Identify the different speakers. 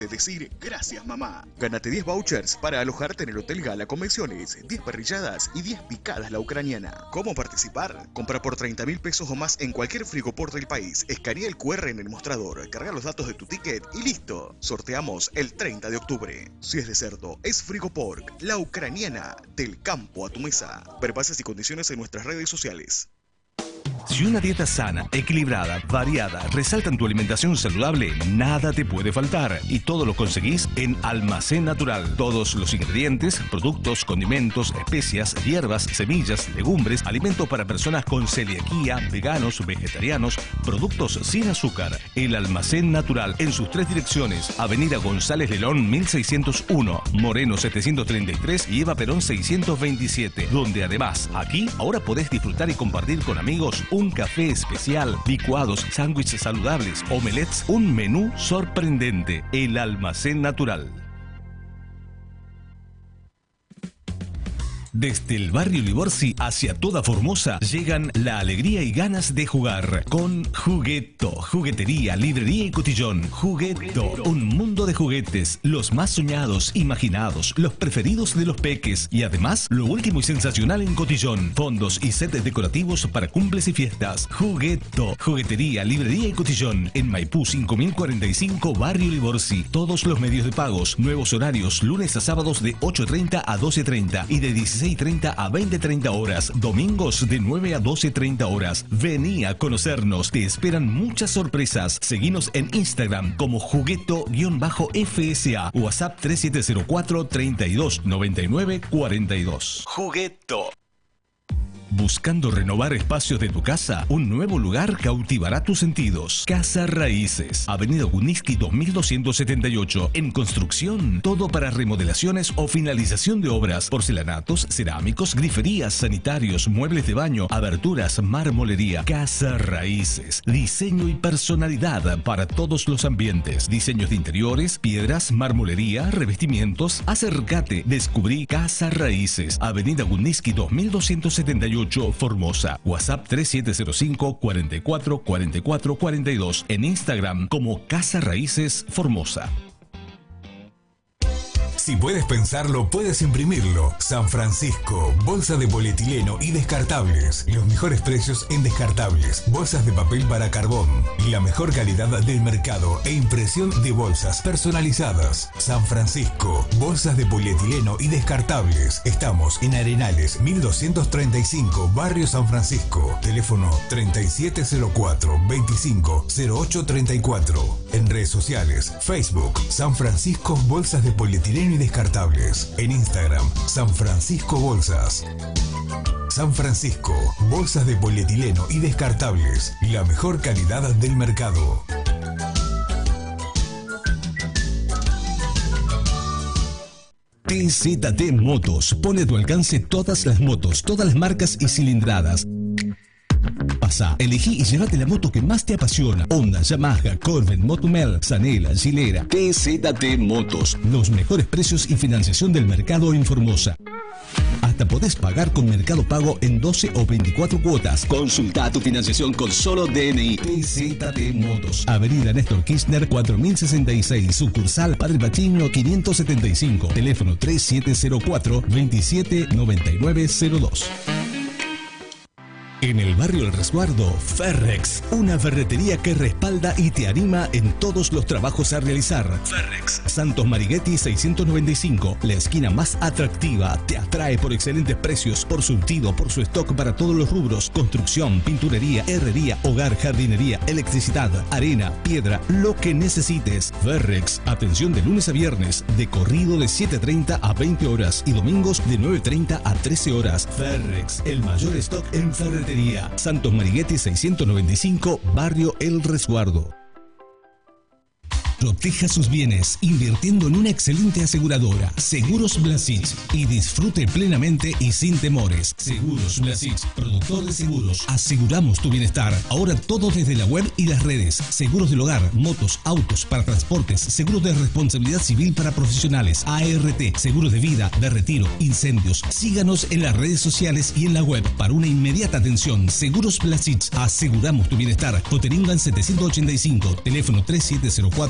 Speaker 1: de decir gracias mamá. Gánate 10 vouchers para alojarte en el Hotel Gala Convenciones, 10 parrilladas y 10 picadas la ucraniana. ¿Cómo participar? Compra por 30.000 pesos o más en cualquier frigoport del país. Escanea el QR en el mostrador, carga los datos de tu ticket y listo. Sorteamos el 30 de octubre. Si es de cerdo, es Frigopork, la ucraniana, del campo a tu mesa. Ver bases y condiciones en nuestras redes sociales.
Speaker 2: Si una dieta sana, equilibrada, variada, resaltan tu alimentación saludable, nada te puede faltar. Y todo lo conseguís en Almacén Natural. Todos los ingredientes, productos, condimentos, especias, hierbas, semillas, legumbres, alimentos para personas con celiaquía, veganos, vegetarianos, productos sin azúcar. El Almacén Natural en sus 3 direcciones. Avenida González Lelón 1601, Moreno 733 y Eva Perón 627. Donde además, aquí, ahora podés disfrutar y compartir con amigos un café especial, licuados, sándwiches saludables, omelets, un menú sorprendente. El Almacén Natural. Desde el barrio Liborsi hacia toda Formosa llegan la alegría y ganas de jugar con Jugueto, juguetería, librería y cotillón. Jugueto, un mundo de juguetes, los más soñados, imaginados, los preferidos de los peques y además lo último y sensacional en cotillón, fondos y sets decorativos para cumples y fiestas. Jugueto, juguetería, librería y cotillón en Maipú 5045, barrio Liborsi. Todos los medios de pagos, nuevos horarios, lunes a sábados de 8:30 a 12:30 y de 16:30 a 20:30 horas, domingos de 9 a 12:30 horas. Vení a conocernos, te esperan muchas sorpresas. Seguinos en Instagram como Jugueto-FSA, WhatsApp 3704 32 99 42. Jugueto. ¿Buscando renovar espacios de tu casa? Un nuevo lugar cautivará tus sentidos. Casa Raíces, Avenida Guniski 2278. En construcción, todo para remodelaciones o finalización de obras. Porcelanatos, cerámicos, griferías, sanitarios, muebles de baño, aberturas, marmolería. Casa Raíces, diseño y personalidad para todos los ambientes. Diseños de interiores, piedras, marmolería, revestimientos. Acércate, descubrí Casa Raíces, Avenida Guniski 2278. Formosa. WhatsApp 3705 44 44 42. En Instagram como Casa Raíces Formosa.
Speaker 3: Si puedes pensarlo, puedes imprimirlo. San Francisco, bolsa de polietileno y descartables. Los mejores precios en descartables. Bolsas de papel para carbón. La mejor calidad del mercado e impresión de bolsas personalizadas. San Francisco, bolsas de polietileno y descartables. Estamos en Arenales 1235, barrio San Francisco. Teléfono 3704 25 08 34. En redes sociales, Facebook, San Francisco Bolsas de Polietileno y Descartables. En Instagram, San Francisco Bolsas. San Francisco, bolsas de polietileno y descartables. La mejor calidad del mercado.
Speaker 2: TZT Motos pone a tu alcance todas las motos, todas las marcas y cilindradas. Pasa, elegí y llévate la moto que más te apasiona. Honda, Yamaha, Corvette, Motumel, Zanela, Gilera. TZT Motos, los mejores precios y financiación del mercado en Formosa. Hasta podés pagar con Mercado Pago en 12 o 24 cuotas. Consulta tu financiación con solo DNI. TZT Motos, Avenida Néstor Kirchner 4066, sucursal Padre Bachino 575, teléfono 3704 27 9902. En el barrio El Resguardo, Ferrex, una ferretería que respalda y te anima en todos los trabajos a realizar. Ferrex, Santos Marighetti 695, la esquina más atractiva, te atrae por excelentes precios, por surtido, por su stock para todos los rubros, construcción, pinturería, herrería, hogar, jardinería, electricidad, arena, piedra, lo que necesites. Ferrex, atención de lunes a viernes, de corrido de 7:30 a 20 horas y domingos de 9:30 a 13 horas. Ferrex, el mayor stock en ferretería. Santos Marighetti 695, barrio El Resguardo. Proteja sus bienes invirtiendo en una excelente aseguradora, Seguros Blasic, y disfrute plenamente y sin temores. Seguros Blasic, productor de seguros. Aseguramos tu bienestar. Ahora todo desde la web y las redes. Seguros del hogar, motos, autos para transportes, seguros de responsabilidad civil para profesionales, ART, seguros de vida, de retiro, incendios. Síganos en las redes sociales y en la web para una inmediata atención. Seguros Blasic, aseguramos tu bienestar. Poteringan 785, teléfono